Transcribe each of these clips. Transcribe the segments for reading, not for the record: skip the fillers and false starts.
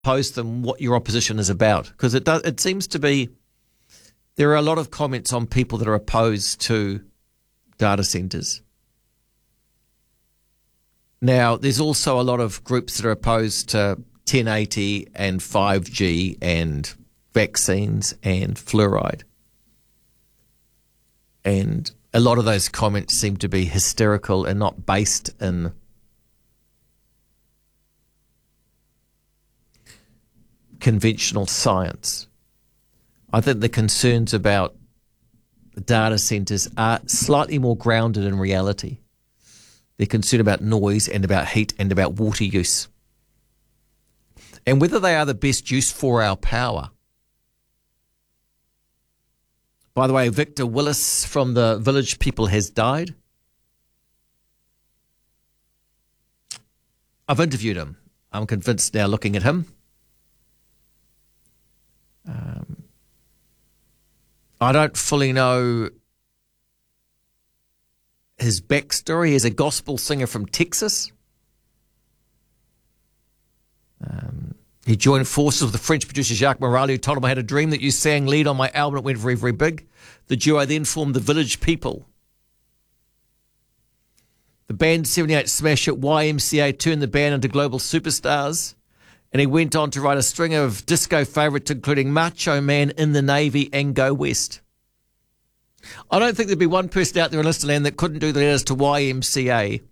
post them what your opposition is about, because it seems to be there are a lot of comments on people that are opposed to data centres. Now, there's also a lot of groups that are opposed to 1080 and 5G and vaccines and fluoride. And a lot of those comments seem to be hysterical and not based in conventional science. I think the concerns about data centres are slightly more grounded in reality. They're concerned about noise and about heat and about water use. And whether they are the best use for our power. By the way, Victor Willis from the Village People has died. I've interviewed him. I'm convinced now looking at him. I don't fully know his backstory. He's a gospel singer from Texas. He joined forces with the French producer Jacques Morale, who told him, "I had a dream that you sang lead on my album. It went very, very big." The duo then formed the Village People. The band 78 smash hit YMCA turned the band into global superstars. And he went on to write a string of disco favourites, including Macho Man, In the Navy, and Go West. I don't think there'd be one person out there in Listerland that couldn't do the letters to YMCA.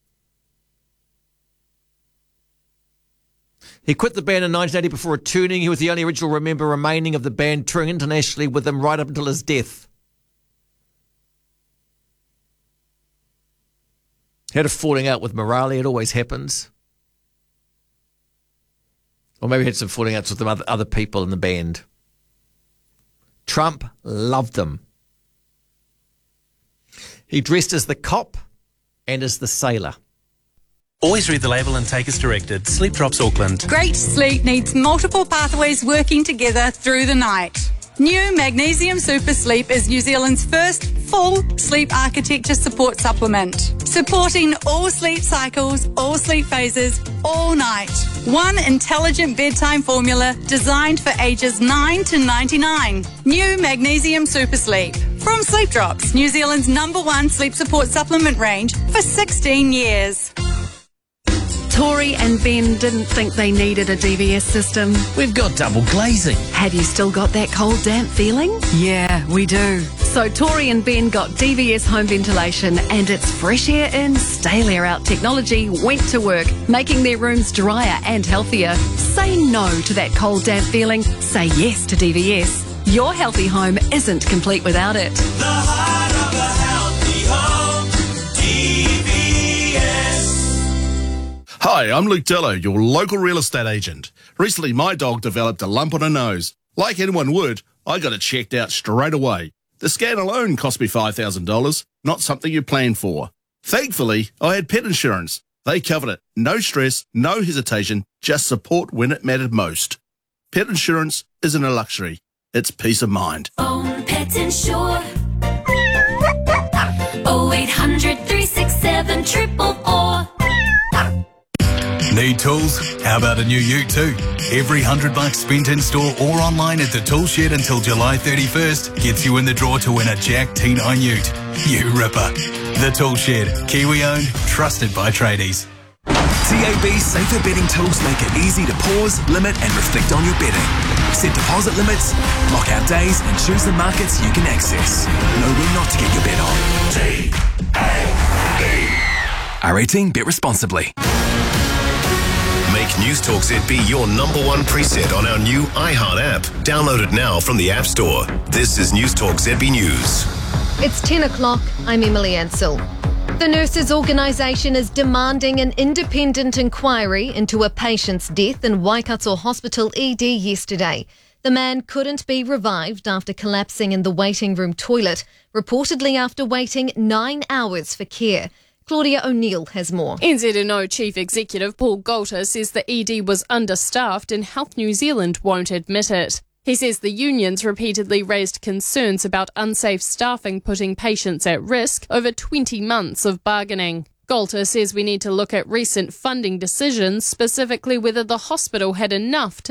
He quit the band in 1980 before returning. He was the only original member remaining of the band, touring internationally with them right up until his death. He had a falling out with Morale. It always happens. Or maybe he had some falling outs with some other people in the band. Trump loved them. He dressed as the cop and as the sailor. Always read the label and take as directed. Sleep Drops Auckland. Great sleep needs multiple pathways working together through the night. New Magnesium Super Sleep is New Zealand's first full sleep architecture support supplement, supporting all sleep cycles, all sleep phases, all night. One intelligent bedtime formula designed for ages 9 to 99. New Magnesium Super Sleep. From Sleep Drops, New Zealand's #1 sleep support supplement range for 16 years. Tori and Ben didn't think they needed a DVS system. We've got double glazing. Have you still got that cold, damp feeling? Yeah, we do. So Tori and Ben got DVS home ventilation, and its fresh air in, stale air out technology went to work, making their rooms drier and healthier. Say no to that cold, damp feeling. Say yes to DVS. Your healthy home isn't complete without it. The heart of a healthy home, DVS. Hi, I'm Luke Dello, your local real estate agent. Recently, my dog developed a lump on her nose. Like anyone would, I got it checked out straight away. The scan alone cost me $5,000, not something you plan for. Thankfully, I had pet insurance. They covered it. No stress, no hesitation, just support when it mattered most. Pet insurance isn't a luxury. It's peace of mind. Own Pet Insure. 0800 367 444. Need tools? How about a new ute too? Every $100 spent in store or online at the Tool Shed until July 31st gets you in the draw to win a Jack T9 ute. You ripper. The Tool Shed. Kiwi owned, trusted by tradies. TAB safer betting tools make it easy to pause, limit and reflect on your betting. Set deposit limits, lock out days and choose the markets you can access. Know when not to get your bet on. TAB. R18, bet responsibly. Make News Talk ZB your #1 preset on our new iHeart app. Download it now from the App Store. This is News Talk ZB News. It's 10 o'clock. I'm Emily Ansell. The Nurses Organisation is demanding an independent inquiry into a patient's death in Waikato Hospital ED yesterday. The man couldn't be revived after collapsing in the waiting room toilet, reportedly after waiting 9 hours for care. Claudia O'Neill has more. NZNO Chief Executive Paul Galter says the ED was understaffed and Health New Zealand won't admit it. He says the unions repeatedly raised concerns about unsafe staffing putting patients at risk over 20 months of bargaining. Galter says we need to look at recent funding decisions, specifically whether the hospital had enough to